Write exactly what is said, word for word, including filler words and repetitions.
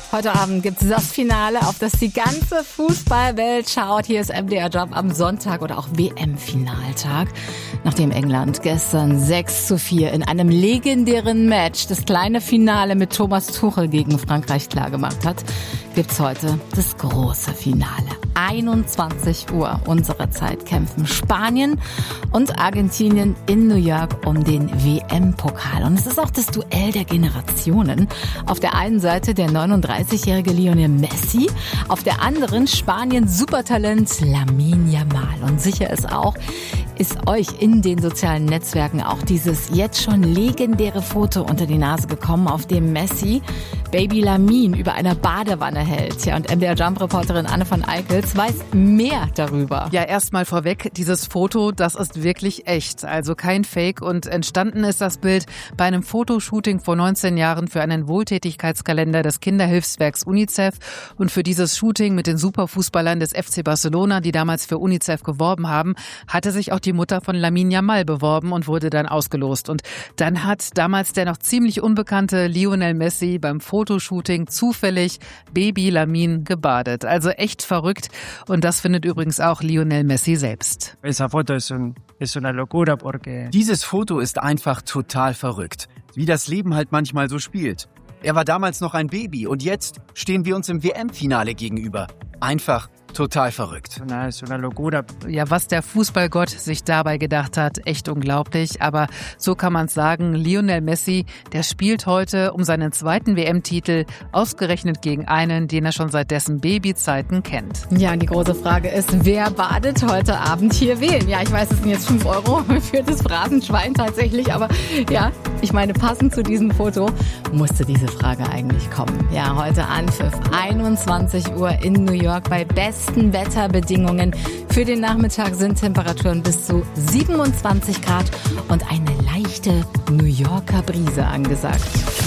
Heute Abend gibt es das Finale, auf das die ganze Fußballwelt schaut. Hier ist M D R Job am Sonntag oder auch W M-Finaltag. Nachdem England gestern sechs zu vier in einem legendären Match das kleine Finale mit Thomas Tuchel gegen Frankreich klargemacht hat, gibt's heute das große Finale. einundzwanzig Uhr unserer Zeit kämpfen Spanien und Argentinien in New York um den W M-Pokal. Und es ist auch das Duell der Generationen. Auf der einen Seite der neununddreißigjährige Lionel Messi, auf der anderen Spaniens Supertalent Lamine Yamal. Und sicher ist auch, ist euch in den sozialen Netzwerken auch dieses jetzt schon legendäre Foto unter die Nase gekommen, auf dem Messi Baby Lamine über einer Badewanne hält. Ja, und M D R Jump-Reporterin Anne von Eickels weiß mehr darüber. Ja, erstmal vorweg, dieses Foto, das ist wirklich echt, also kein Fake. Und entstanden ist das Bild bei einem Fotoshooting vor neunzehn Jahren für einen Wohltätigkeitskalender des Kinderhilfswerks UNICEF. Und für dieses Shooting mit den Superfußballern des F C Barcelona, die damals für UNICEF geworben haben, hatte sich auch die Mutter von Lamine Yamal beworben und wurde dann ausgelost. Und dann hat damals der noch ziemlich unbekannte Lionel Messi beim Fotoshooting zufällig Baby Lamine gebadet. Also echt verrückt. Und das findet übrigens auch Lionel Messi selbst. Dieses Foto ist einfach total verrückt. Wie das Leben halt manchmal so spielt. Er war damals noch ein Baby und jetzt stehen wir uns im W M-Finale gegenüber. Einfach total verrückt. Ja, was der Fußballgott sich dabei gedacht hat, echt unglaublich. Aber so kann man es sagen, Lionel Messi, der spielt heute um seinen zweiten W M-Titel, ausgerechnet gegen einen, den er schon seit dessen Babyzeiten kennt. Ja, die große Frage ist, wer badet heute Abend hier wen? Ja, ich weiß, es sind jetzt fünf Euro für das Phrasenschwein tatsächlich, aber ja, ich meine, passend zu diesem Foto musste diese Frage eigentlich kommen. Ja, heute Anpfiff, einundzwanzig Uhr in New York bei besten Wetterbedingungen. Für den Nachmittag sind Temperaturen bis zu siebenundzwanzig Grad und eine leichte New Yorker Brise angesagt.